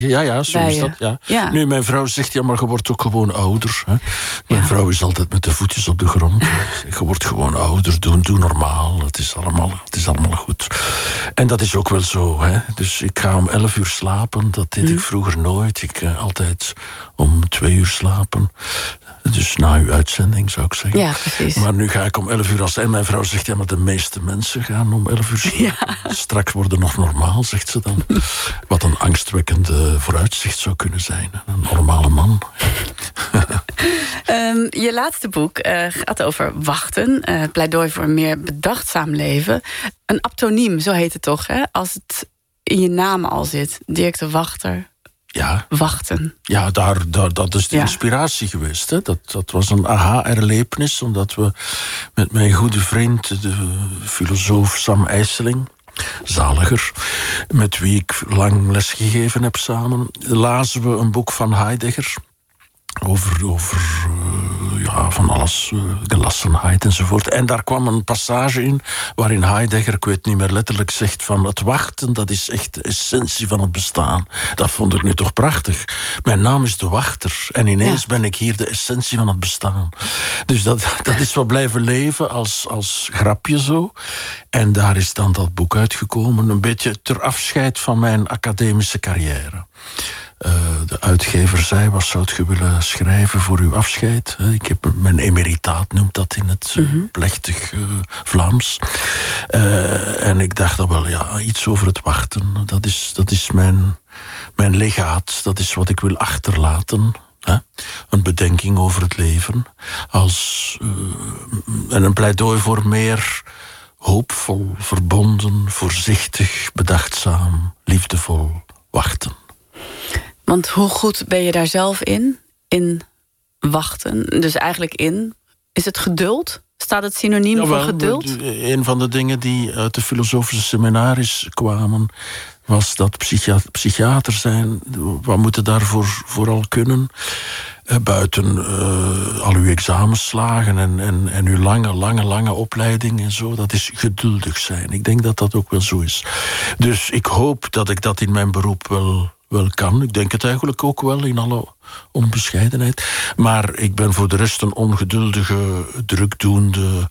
Ja, zo is dat. Ja. Ja. Nu, mijn vrouw zegt, ja, maar je wordt ook gewoon ouder. Hè. Mijn vrouw is altijd met de voetjes op de grond. Je wordt gewoon ouder, doe normaal. Het is allemaal goed. En dat is ook wel zo. Hè. Dus ik ga om 11 uur slapen. Dat deed ik vroeger nooit. Ik altijd om 2 uur slapen. Dus na uw uitzending, zou ik zeggen. Ja, precies. Maar nu ga ik om 11 uur... En mijn vrouw zegt, ja, maar de meeste mensen gaan om 11 uur slapen. Ja. Straks worden nog normaal, zegt ze dan. Wat een angstwekkende vooruitzicht zou kunnen zijn. Een normale man. Je laatste boek gaat over wachten. Pleidooi voor een meer bedachtzaam leven. Een aptoniem, zo heet het toch, hè? Als het in je naam al zit. Dirk de Wachter. Ja. Wachten. Ja, dat is de inspiratie geweest. Hè. Dat was een aha-erlevenis, omdat we met mijn goede vriend, de filosoof Sam Eijseling, zaliger, met wie ik lang lesgegeven heb samen, lazen we een boek van Heidegger over van alles, gelassenheid enzovoort. En daar kwam een passage in waarin Heidegger, ik weet niet meer letterlijk, zegt van het wachten, dat is echt de essentie van het bestaan. Dat vond ik nu toch prachtig. Mijn naam is de Wachter en ineens ben ik hier de essentie van het bestaan. Dus dat is wat blijven leven als grapje zo. En daar is dan dat boek uitgekomen, een beetje ter afscheid van mijn academische carrière. De uitgever zei, wat zou je willen schrijven voor uw afscheid? Ik heb mijn emeritaat, noemt dat in het plechtig Vlaams. En ik dacht dan wel, ja, iets over het wachten. Dat is mijn legaat, dat is wat ik wil achterlaten. Een bedenking over het leven. En een pleidooi voor meer hoopvol, verbonden, voorzichtig, bedachtzaam, liefdevol wachten. Want hoe goed ben je daar zelf in wachten? Dus eigenlijk is het geduld? Staat het synoniem voor geduld? Een van de dingen die uit de filosofische seminaries kwamen, was dat psychiater zijn. Wat moeten daarvoor vooral kunnen? Buiten al uw examenslagen en uw lange opleiding en zo. Dat is geduldig zijn. Ik denk dat dat ook wel zo is. Dus ik hoop dat ik dat in mijn beroep wel kan. Ik denk het eigenlijk ook wel, in alle onbescheidenheid. Maar ik ben voor de rest een ongeduldige, drukdoende,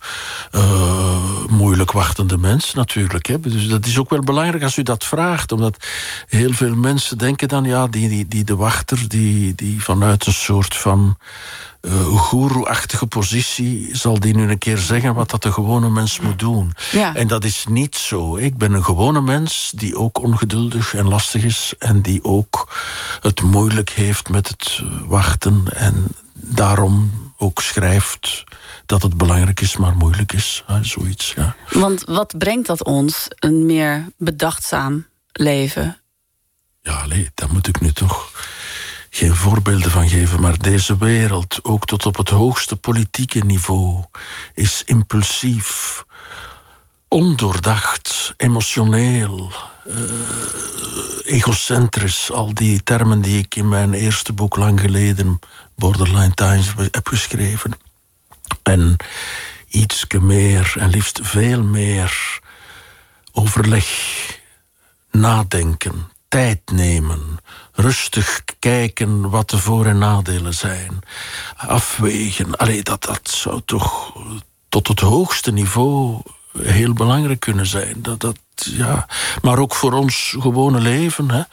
moeilijk wachtende mens natuurlijk. Hè. Dus dat is ook wel belangrijk als u dat vraagt. Omdat heel veel mensen denken dan, ja, die de wachter, die vanuit een soort van goeroe-achtige positie zal die nu een keer zeggen wat dat de gewone mens moet doen. Ja. En dat is niet zo. Ik ben een gewone mens die ook ongeduldig en lastig is en die ook het moeilijk heeft met het wachten en daarom ook schrijft dat het belangrijk is, maar moeilijk is. Zoiets, ja. Want wat brengt dat ons, een meer bedachtzaam leven? Ja, daar moet ik nu toch geen voorbeelden van geven, maar deze wereld, ook tot op het hoogste politieke niveau, is impulsief, ondoordacht, emotioneel, egocentrisch. Al die termen die ik in mijn eerste boek lang geleden, Borderline Times, heb geschreven. En ietske meer, en liefst veel meer overleg, nadenken, tijd nemen, rustig kijken wat de voor- en nadelen zijn, afwegen. Dat zou toch tot het hoogste niveau heel belangrijk kunnen zijn. Maar ook voor ons gewone leven. Hè.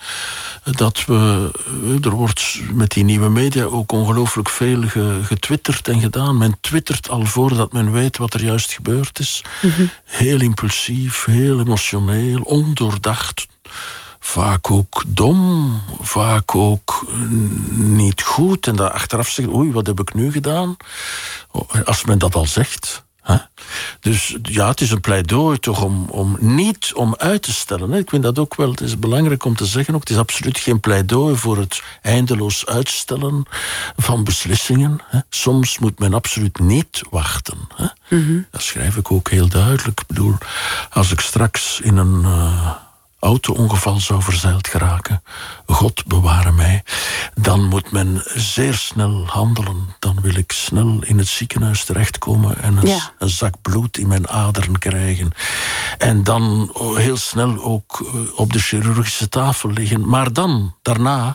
Er wordt met die nieuwe media ook ongelooflijk veel getwitterd en gedaan. Men twittert al voordat men weet wat er juist gebeurd is. Mm-hmm. Heel impulsief, heel emotioneel, ondoordacht. Vaak ook dom, vaak ook niet goed. En dan achteraf zegt, oei, wat heb ik nu gedaan? Als men dat al zegt. Hè? Dus ja, het is een pleidooi toch om uit te stellen. Hè? Ik vind dat ook wel, het is belangrijk om te zeggen ook, het is absoluut geen pleidooi voor het eindeloos uitstellen van beslissingen. Hè? Soms moet men absoluut niet wachten. Hè? Mm-hmm. Dat schrijf ik ook heel duidelijk. Ik bedoel, als ik straks in een auto-ongeval zou verzeild geraken, God beware mij, dan moet men zeer snel handelen. Dan wil ik snel in het ziekenhuis terechtkomen en een zak bloed in mijn aderen krijgen. En dan heel snel ook op de chirurgische tafel liggen. Maar dan, daarna,